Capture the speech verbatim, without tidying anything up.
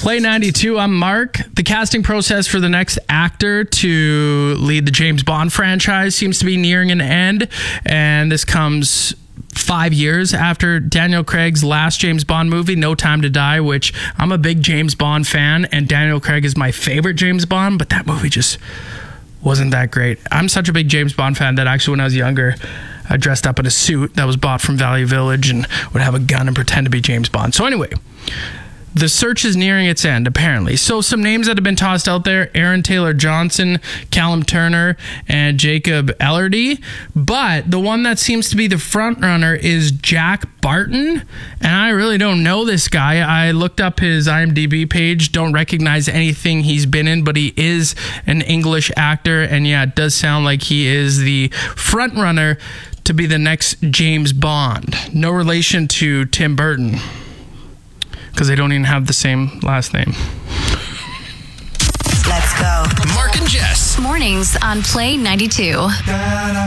Play ninety-two, I'm Mark. The casting process for the next actor to lead the James Bond franchise seems to be nearing an end, and this comes five years after Daniel Craig's last James Bond movie, No Time to Die, which I'm a big James Bond fan, and Daniel Craig is my favorite James Bond, but that movie just wasn't that great. I'm such a big James Bond fan that actually when I was younger, I dressed up in a suit that was bought from Value Village and would have a gun and pretend to be James Bond. So anyway, the search is nearing its end, apparently. So some names that have been tossed out there: Aaron Taylor Johnson, Callum Turner, and Jacob Elordi. But the one that seems to be the front runner is Jack Barton. And I really don't know this guy. I looked up his I M D B page, don't recognize anything he's been in, but he is an English actor. And yeah, it does sound like he is the front runner to be the next James Bond. No relation to Tim Burton, because they don't even have the same last name. Let's go. Mark and Jess. Mornings on Play ninety-two.